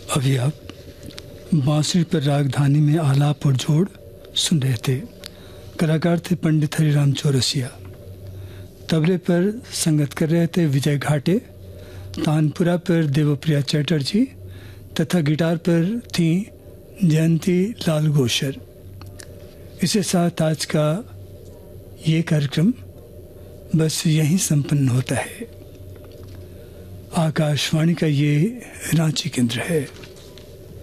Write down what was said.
अभी आप बांसुरी पर रागधानी में आलाप और जोड़ सुन रहे थे। कलाकार थे पंडित हरिराम चौरसिया। तबले पर संगत कर रहे थे विजय घाटे, तानपुरा पर देवप्रिया चैटर्जी तथा गिटार पर थी जयंती लाल गोशर। इसके साथ आज का ये कार्यक्रम बस यहीं संपन्न होता है। आकाशवाणी का ये रांची केंद्र है।